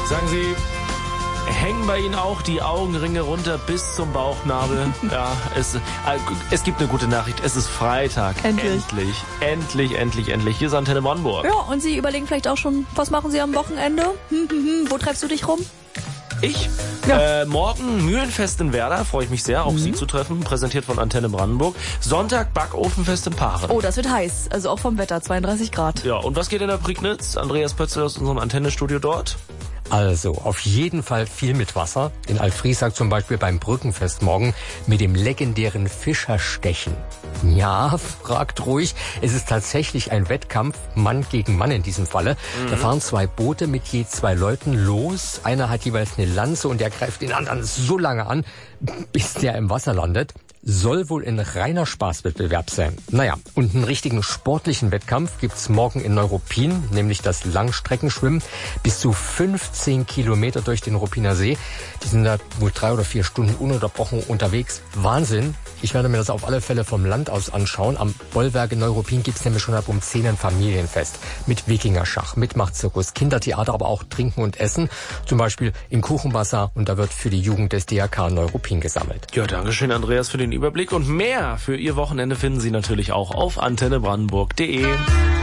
Sagen Sie, hängen bei Ihnen auch die Augenringe runter bis zum Bauchnabel? Ja, es gibt eine gute Nachricht. Es ist Freitag. Endlich. Hier ist Antenne Brandenburg. Ja, und Sie überlegen vielleicht auch schon, was machen Sie am Wochenende? Wo treibst du dich rum? Ich? Ja. Morgen Mühlenfest in Werder, freue ich mich sehr, auch Sie zu treffen, präsentiert von Antenne Brandenburg. Sonntag Backofenfest in Paaren. Oh, das wird heiß, also auch vom Wetter, 32 Grad. Ja, und was geht in der Prignitz? Andreas Pötzl aus unserem Antennestudio dort. Also, auf jeden Fall viel mit Wasser. In Altfriesag zum Beispiel beim Brückenfest morgen mit dem legendären Fischerstechen. Ja, fragt ruhig. Es ist tatsächlich ein Wettkampf, Mann gegen Mann in diesem Falle. Da fahren 2 Boote mit je 2 Leuten los. Einer hat jeweils eine Lanze und der greift den anderen so lange an, bis der im Wasser landet. Soll wohl ein reiner Spaßwettbewerb sein. Naja, und einen richtigen sportlichen Wettkampf gibt's morgen in Neuruppin, nämlich das Langstreckenschwimmen. Bis zu 15 Kilometer durch den Ruppiner See. Die sind da wohl 3 oder 4 Stunden ununterbrochen unterwegs. Wahnsinn. Ich werde mir das auf alle Fälle vom Land aus anschauen. Am Bollwerk in Neuruppin gibt's nämlich schon ab um 10 ein Familienfest. Mit Wikingerschach, Mitmachzirkus, Kindertheater, aber auch Trinken und Essen. Zum Beispiel im Kuchenbazar. Und da wird für die Jugend des DRK Neuruppin gesammelt. Ja, dankeschön, Andreas, für den Überblick. Und mehr für Ihr Wochenende finden Sie natürlich auch auf antennebrandenburg.de.